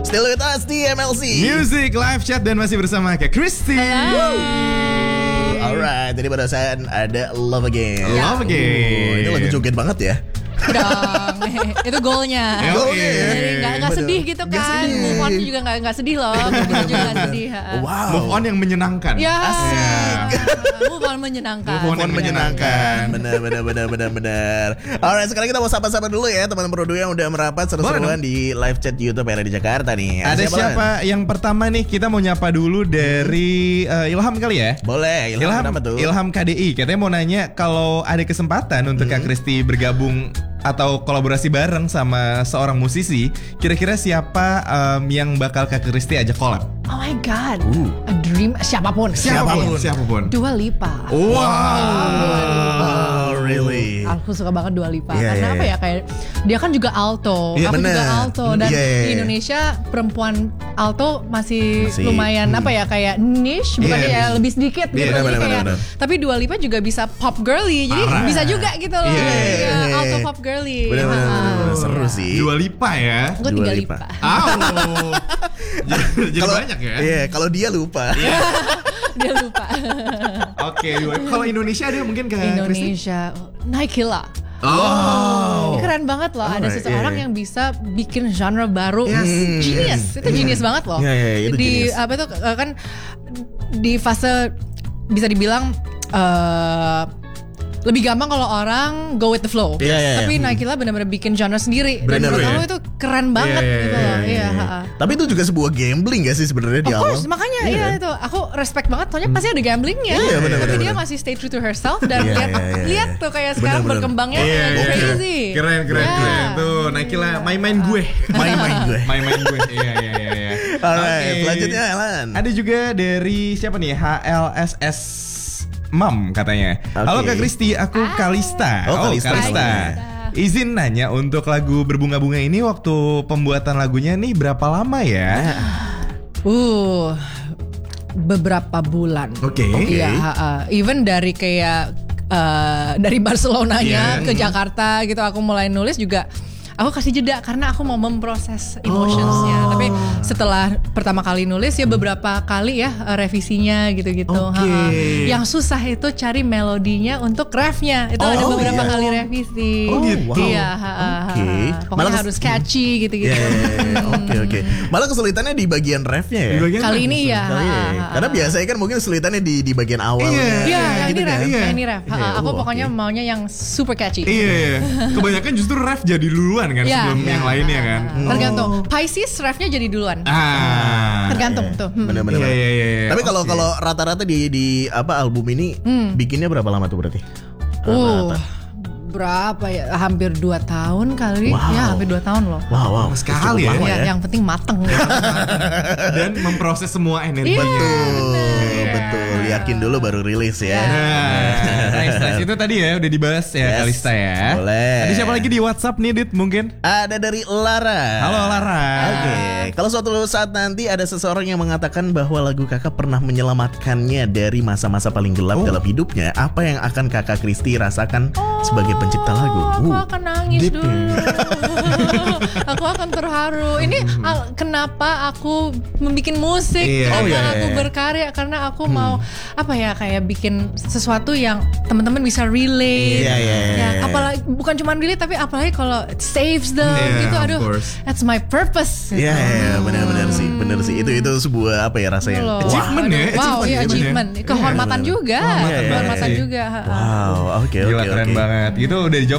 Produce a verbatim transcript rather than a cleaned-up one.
Still with us di M L C Music Live Chat dan masih bersama Kak Kristi. Alright, tadi pada saat ada Love Again. Love Again. Oh, ini lagu joget banget ya. Dong, itu goalnya. Goalnya ya. Jadi nggak nggak sedih gitu Nggak kan. sedih. Move on juga nggak nggak sedih loh. Move on juga nggak sedih. ha. Wow. Move on yang menyenangkan. Ya. Asik. Move on menyenangkan. Move on Mohon menyenangkan. Benar, benar, benar, benar, benar. Alright, sekarang kita mau sapa-sapa dulu ya teman-teman produ yang udah merapat seru-seruan di live chat YouTube yang ada di Jakarta nih. Ada siapa Lan? yang pertama nih? Kita mau nyapa dulu dari uh, Ilham kali ya. Boleh, Ilham, Ilham, kenapa tuh? Ilham K D I katanya mau nanya kalau ada kesempatan untuk Kak Kristi bergabung atau kolaborasi bareng sama seorang musisi, kira-kira siapa um, yang bakal Kak Kristi ajak collab? Oh my god. Uh. A dream siapapun. Siapapun, siapapun. Dua Lipa. Wow, really? Aku suka banget Dua Lipa Yeah, karena yeah, apa yeah. ya, kayak dia kan juga alto, Iya, aku juga bener. alto dan Yeah, yeah, di yeah. Indonesia perempuan alto masih, Masih, lumayan hmm. apa ya, kayak niche, bukan Yeah. ya lebih sedikit gitu. Bener, Jadi bener, kayak, bener, tapi Dua Lipa juga bisa pop girly, jadi Parah. bisa juga gitu loh. Yeah, yeah, Iya, yeah. alto pop girly. Bener, bener, bener, bener. Ah. Seru sih. Dua Lipa ya. Gue Dua tiga Lipa. Lipa. Oh. Jadi Kalau- banyak ya. Iya, kalau dia lupa. Dia lupa. Oke, Dua Lipa. Kalau Indonesia ada mungkin Kak Kristi? Indonesia, Naikila. Oh. Ini keren banget loh, ada Alright, seseorang yeah. yang bisa bikin genre baru. Yes. Genius, itu genius banget loh. Yeah, yeah, itu di genius. apa itu eh, kan di fase bisa dibilang eh, lebih gampang kalau orang go with the flow. Iya, iya, Tapi iya. Naikila benar-benar bikin genre sendiri. Dan Bener, menurut ya. aku itu keren banget Iya, iya, gitu iya, loh. iya, Iya, iya. ha-ha. Tapi itu juga sebuah gambling gak sih sebenarnya di Of awal? course, makanya Iya iya kan? itu aku respect banget, soalnya pasti ada gamblingnya. Iya, bener, Tapi bener, dia bener. masih stay true to herself dan Iya, lihat iya, iya, lihat iya. tuh kayak Bener, sekarang bener. berkembangnya Iya, kayak iya. crazy. Keren, keren, Yeah. keren. Tuh, Naikila main-main gue. Main-main gue. Main-main gue. Iya, iya, iya, iya. Alright, Oke. selanjutnya Alan. Ada juga dari siapa nih? H L S S Mam katanya. Oke. Halo Kak Kristi, aku Kalista. Oh, Kalista. Kalista. Izin nanya, untuk lagu Berbunga-Bunga ini waktu pembuatan lagunya nih berapa lama ya? Uh, beberapa bulan. Oke. Iya, ha-ha. Even dari kayak eh, dari Barcelonanya Iya. ke Jakarta gitu, aku mulai nulis juga. Aku kasih jeda karena aku mau memproses emotionsnya. Oh. Tapi setelah pertama kali nulis ya beberapa kali ya eh, revisinya gitu-gitu. Oke. Ha-ha. Yang susah itu cari melodinya untuk refnya. Itu ada Oh, beberapa iya. kali revisi. Oh, wow. Iya, ha-ha. Oke. Pokoknya Malah kes- harus catchy gitu-gitu. Iya, oke oke. Malah kesulitannya di bagian refnya ya. Di bagian Kali mana? ini ya. Kali ya. ha-ha. Karena biasanya kan mungkin kesulitannya di di bagian awal. Iya. Iya, yang gitu ini ref, kan. Iya. yang ini ref. Ha, Iya, aku oh, pokoknya oke. maunya yang super catchy. Iya, iya. Kebanyakan justru ref jadi duluan kan Iya. sebelum yang lainnya kan. Tergantung. Pisces refnya jadi duluan. Ah. Tergantung tuh. Hmm. Bener-bener. Iya, iya, iya, iya. Tapi kalau Oke. kalau rata-rata di di apa album ini bikinnya berapa lama tuh berarti? Uh, Rata-rata. berapa ya? Hampir dua tahun kali. Wow. Ya, hampir dua tahun loh. Wow, wow. Sekali Cukup ya. lama Ya, yang penting mateng ya. Dan memproses semua energi. Iya. Betul, betul. Yakin dulu baru rilis ya. Nah, nice, nice. Itu tadi ya udah dibahas ya Yes. Kalista ya. Boleh. Ada siapa lagi di WhatsApp nih, Dit, mungkin? Ada dari Lara. Halo Lara. Oke, kalau suatu saat nanti ada seseorang yang mengatakan bahwa lagu kakak pernah menyelamatkannya dari masa-masa paling gelap Oh. dalam hidupnya, apa yang akan kakak Kristi rasakan sebagai pencipta lagu? Aku Uh, akan nangis deep dulu. ya. Aku akan terharu. Ini al- kenapa aku membuat musik? Iya. Kenapa Oh, iya, iya, aku iya. berkarya? Karena aku mau apa ya, kayak bikin sesuatu yang teman-teman bisa relate. Iya, iya, iya, Ya, iya. apalagi bukan cuma relate, tapi apalagi kalau it saves them Iya, gitu. of Aduh, course. that's my purpose. Iya, iya, iya, benar-benar sih, benar sih. Itu itu sebuah apa ya rasa yang Loh. Achievement ya, Wow, achievement iya ya, achievement. bener. Kehormatan Iya, juga. Kehormatan Kehormatan banget sih. juga. ha-ha. Wow, oke oke Gila, keren oke. banget. Gitu udah dijawab